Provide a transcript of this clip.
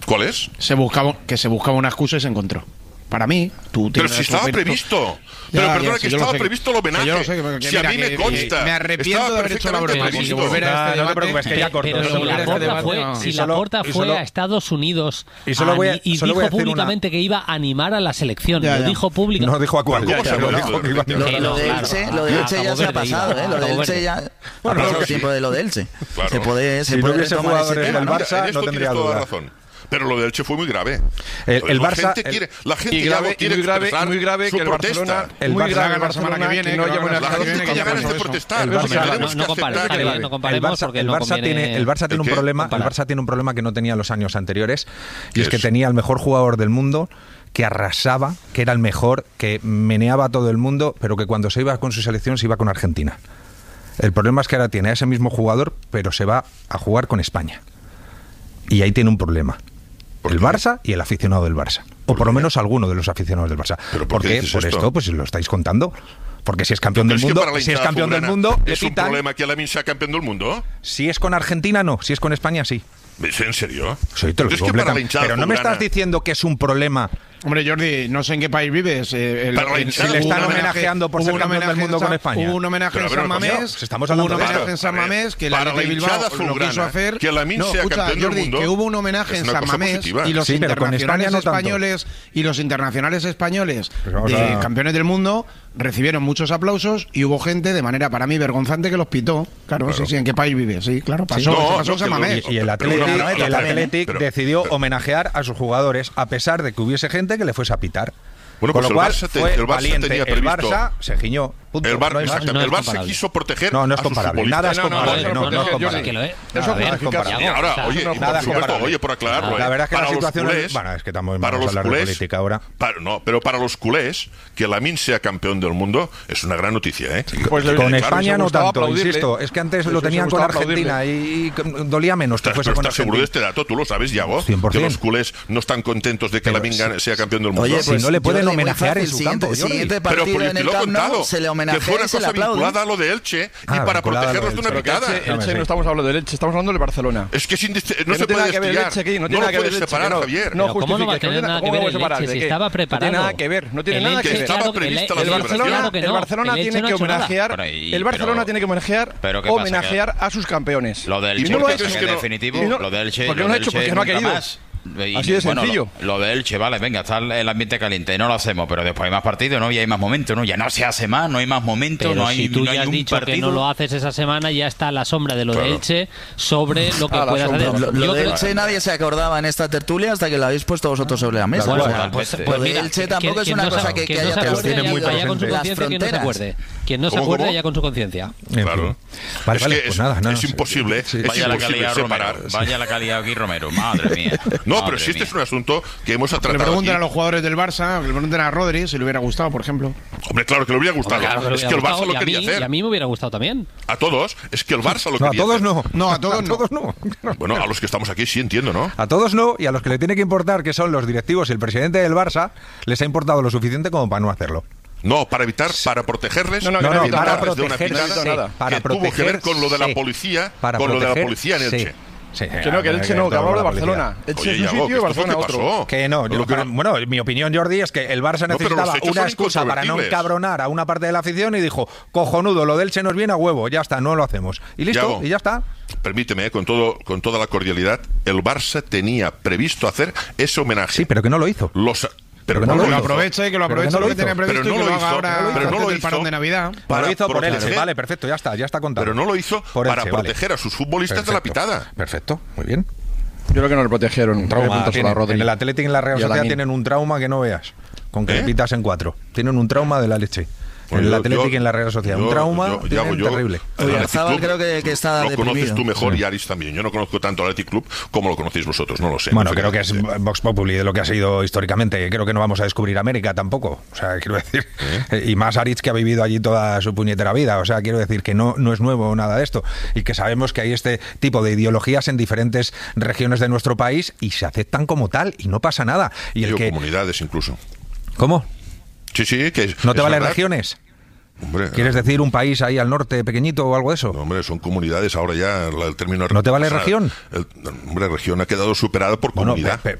¿Cuál es? Se buscaba una excusa y se encontró. Para mí, tú pero si estaba previsto. Pero perdona, que estaba previsto el homenaje. Yo lo sé, si a mí me consta. Me arrepiento de haber hecho la broma. Previsto. Volver a este no te preocupes, que ya corto. Pero si Laporta fue a Estados Unidos y dijo públicamente que iba a animar a la selección. Lo dijo públicamente. No dijo a cuál. Lo de Elche ya se ha pasado, ¿eh? Lo de Elche ya... Ha pasado tiempo de lo de Elche. Se puede retomar ese tema, ¿no? Barça no tendría duda. Pero lo de Elche fue muy grave. El Barça la gente ya no quiere expresar muy grave su que el protesta. Barcelona la semana que viene la gente tiene ganas de protestar. No comparemos porque el Barça tiene un problema. El Barça tiene un problema que no tenía los años anteriores, y es que tenía el mejor jugador del mundo, que arrasaba, que era el mejor, que meneaba a todo el mundo, pero que cuando se iba con su selección se iba con Argentina. El problema es que ahora tiene a ese mismo jugador, pero se va a jugar con España. Y ahí tiene un problema. El Barça y el aficionado del Barça. O por lo menos alguno de los aficionados del Barça. ¿Por qué? Por esto, pues lo estáis contando. Porque si es campeón del mundo, le pitan. ¿Es un problema que Lamine sea campeón del mundo? Si es con Argentina, no. Si es con España, sí. ¿En serio? Sí, te lo digo. Pero no me estás diciendo que es un problema. Hombre, Jordi, no sé en qué país vives. Si le están homenajeando por ser campeón del mundo con España. Hubo un homenaje en San Mamés. Estamos hablando de homenaje en San Mamés que la de Bilbao lo quiso hacer. Que Lamine sea campeón del mundo. Que hubo un homenaje en San Mamés y los internacionales españoles de campeones del mundo recibieron muchos aplausos y hubo gente de manera para mí vergonzante que los pitó. Claro, sí, ¿en qué país vives? Sí, claro, pasó en San Mamés. Y el Athletic decidió homenajear a sus jugadores a pesar de que hubiese gente que le fuese a pitar. Bueno, con pues lo cual el Barça tenía previsto. El Barça se giñó. Punto. El Barça quiso proteger no es comparable. Nada es comparable. No es comparable. Ahora, oye, por aclararlo. La verdad es que la situación es... Bueno, es que estamos vamos a hablar de política ahora. Pero para los culés, que Lamine sea campeón del mundo es una gran noticia, ¿eh? Con España no tanto, insisto. Es que antes lo tenían con Argentina y dolía menos que fuese con Argentina. ¿Estás seguro de este dato? ¿Tú lo sabes, Yago? 100%. Que los culés no están contentos de que Lamine sea campeón del mundo. Oye, si no le pueden homenajear en su campo, pero porque te lo he contado. Que fue una cosa vinculada a lo de Elche y para protegerlos de una picada. Elche no estamos hablando del Elche, estamos hablando del Barcelona. Es que no se puede despegar. No lo puedes separar, Javier. No justifica. ¿Cómo no va a tener nada que ver el Elche si estaba preparado? No tiene nada que ver. No tiene nada que ver. Estaba prevista la celebración. El Barcelona tiene que homenajear. El Barcelona tiene que homenajear a sus campeones. Lo del Elche, en definitivo, lo del Elche. Porque no lo ha hecho, porque no ha querido. Así de sencillo. Lo de Elche, vale, venga, está el ambiente caliente, no lo hacemos, pero después hay más partidos, ¿no? Y hay más momentos, ¿no? Ya no se hace más, no hay más momentos, pero no hay si tú no ya hay has dicho partido. que no lo haces esa semana, ya está la sombra de lo de Elche sobre lo que puedas hacer. Lo de Elche nadie se acordaba en esta tertulia hasta que lo habéis puesto vosotros sobre la mesa. Pues mira, Elche tampoco es una cosa que haya trascendido las fronteras. Quien no se acuerde ya con su conciencia. Claro. Vale, pues nada. Es imposible. Vaya la calidad separar. Vaya la calidad aquí, Romero. Madre mía. No, pero si este es un asunto que hemos tratado. Le pregunten a los jugadores del Barça, le pregunten a Rodri si le hubiera gustado, por ejemplo. Hombre, claro que le hubiera gustado. Es que el Barça lo quería hacer. Y a mí me hubiera gustado también. A todos, es que el Barça lo quería hacer. A todos no. No, a todos no. Bueno, a los que estamos aquí sí entiendo, ¿no? A todos no, y a los que le tiene que importar, que son los directivos y el presidente del Barça, les ha importado lo suficiente como para no hacerlo. No, para protegerles. Para protegerles. Para tuvo que ver con lo de la policía, en Elche. Sí, que no, que Elche no, que hablamos de Barcelona. Elche es un sitio y Barcelona otro. Que no, bueno, mi opinión, Jordi, es que el Barça necesitaba una excusa para no encabronar a una parte de la afición y dijo, cojonudo, lo del Elche nos viene a huevo, ya está, no lo hacemos. Y listo, y ya está. Permíteme, con toda la cordialidad, el Barça tenía previsto hacer ese homenaje. Sí, pero que no lo hizo. Pero no lo aproveche, que lo tenía previsto y que lo haga ahora antes del parón de Navidad. Lo hizo por Elche, vale, perfecto, ya está contado. Pero no lo hizo para proteger a sus futbolistas de la pitada. Perfecto, muy bien. Yo creo que no le protegieron. Un trauma. En el Athletic y en la Real Sociedad tienen un trauma que no veas. Con que le pitas en 4. Tienen un trauma de la leche. En el Athletic y en la Real Sociedad. Un trauma terrible. Oyarzabal creo que está lo deprimido. Conoces tú mejor y Aris también. Yo no conozco tanto al Athletic Club como lo conocéis vosotros, no lo sé. Bueno, creo que es Vox Populi de lo que ha sido históricamente. Creo que no vamos a descubrir América tampoco. O sea, quiero decir... Y más Aritz, que ha vivido allí toda su puñetera vida. O sea, quiero decir que no es nuevo nada de esto. Y que sabemos que hay este tipo de ideologías en diferentes regiones de nuestro país y se aceptan como tal y no pasa nada. Y comunidades incluso. ¿Cómo? Sí, que ¿no te valen regiones? Hombre, ¿quieres decir un país ahí al norte pequeñito o algo de eso? No, hombre, son comunidades ahora ya, el término... ¿No te vale región? Región ha quedado superada por comunidad.